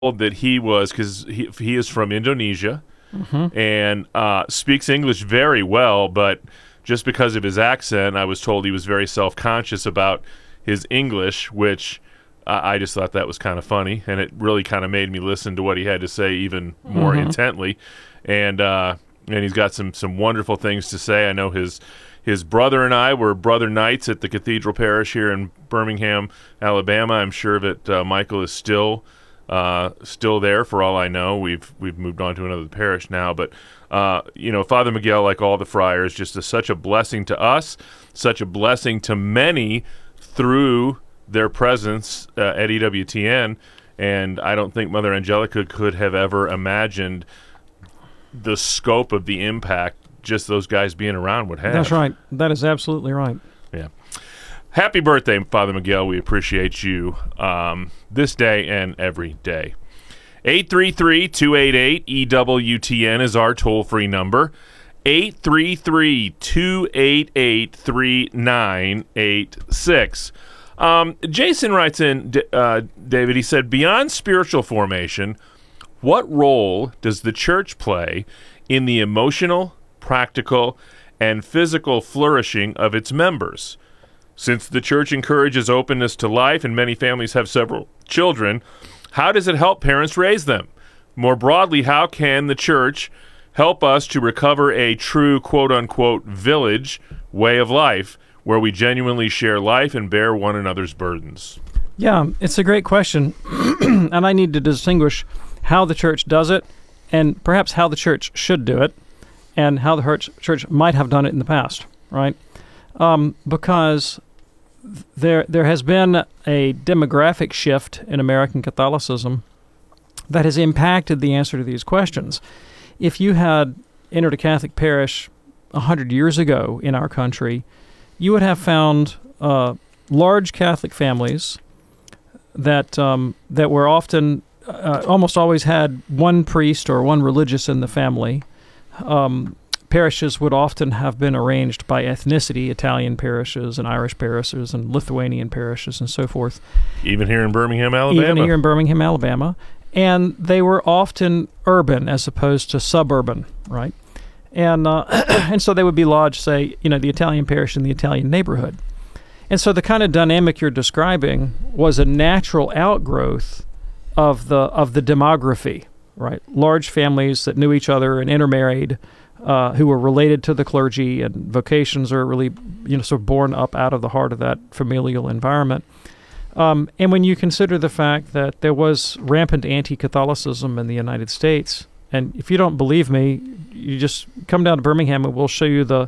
that he was, because he is from Indonesia and speaks English very well, but just because of his accent, I was told he was very self-conscious about his English, which I just thought that was kind of funny, and it really kind of made me listen to what he had to say even more intently. And he's got some wonderful things to say. I know his brother and I were brother knights at the Cathedral Parish here in Birmingham, Alabama. I'm sure that Michael is still there for all I know. We've moved on to another parish now, but Father Miguel, like all the friars, just such a blessing to us, such a blessing to many through their presence at EWTN, and I don't think Mother Angelica could have ever imagined the scope of the impact just those guys being around would have. That's right. That is absolutely right. Yeah. Happy birthday, Father Miguel. We appreciate you this day and every day. 833-288-EWTN is our toll-free number. 833-288-3986. Jason writes in, David, he said, beyond spiritual formation, what role does the church play in the emotional, practical, and physical flourishing of its members? Since the church encourages openness to life and many families have several children, how does it help parents raise them? More broadly, how can the church help us to recover a true quote-unquote village way of life where we genuinely share life and bear one another's burdens? Yeah, it's a great question, and I need to distinguish how the church does it and perhaps how the church should do it and how the church might have done it in the past, right? Because there has been a demographic shift in American Catholicism that has impacted the answer to these questions. If you had entered a Catholic parish 100 years ago in our country, you would have found large Catholic families that were often almost always had one priest or one religious in the family. Parishes would often have been arranged by ethnicity, Italian parishes and Irish parishes and Lithuanian parishes and so forth. Even here in Birmingham, Alabama? And they were often urban as opposed to suburban, right? And and so they would be lodged, say, the Italian parish in the Italian neighborhood. And so the kind of dynamic you're describing was a natural outgrowth of the demography, right? Large families that knew each other and intermarried, who were related to the clergy, and vocations are really, sort of born up out of the heart of that familial environment. And when you consider the fact that there was rampant anti-Catholicism in the United States, and if you don't believe me, you just come down to Birmingham and we'll show you the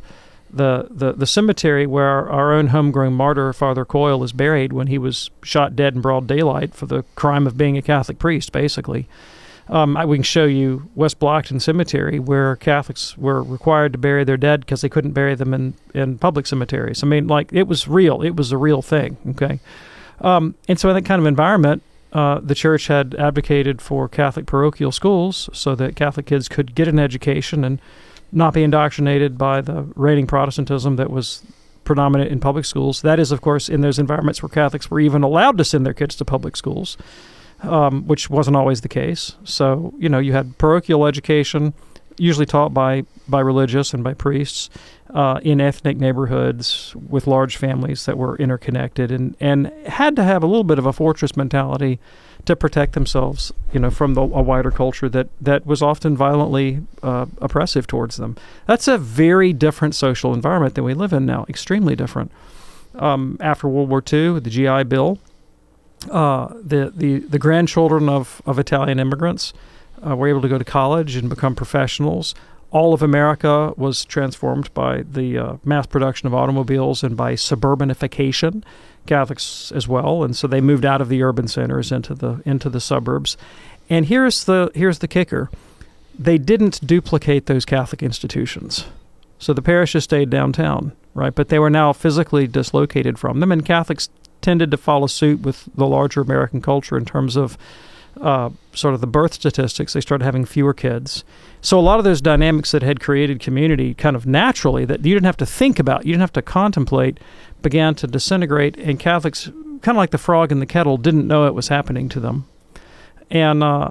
cemetery where our own homegrown martyr, Father Coyle, is buried when he was shot dead in broad daylight for the crime of being a Catholic priest, basically. We can show you West Blockton Cemetery, where Catholics were required to bury their dead because they couldn't bury them in public cemeteries. I mean, it was real. It was a real thing, okay? And so in that kind of environment, the church had advocated for Catholic parochial schools so that Catholic kids could get an education and not be indoctrinated by the reigning Protestantism that was predominant in public schools. That is, of course, in those environments where Catholics were even allowed to send their kids to public schools, which wasn't always the case. So, you had parochial education, usually taught by religious and by priests, in ethnic neighborhoods with large families that were interconnected and had to have a little bit of a fortress mentality to protect themselves, from a wider culture that was often violently oppressive towards them. That's a very different social environment than we live in now, extremely different. After World War II, the GI Bill, the grandchildren of Italian immigrants were able to go to college and become professionals. All of America was transformed by the mass production of automobiles and by suburbanification, Catholics as well, and so they moved out of the urban centers into the suburbs. And here's the kicker: they didn't duplicate those Catholic institutions. So the parishes stayed downtown, right? But they were now physically dislocated from them, and Catholics tended to follow suit with the larger American culture in terms of sort of the birth statistics. They started having fewer kids. So a lot of those dynamics that had created community kind of naturally, that you didn't have to think about, you didn't have to contemplate, began to disintegrate, and Catholics, kind of like the frog in the kettle, didn't know it was happening to them. And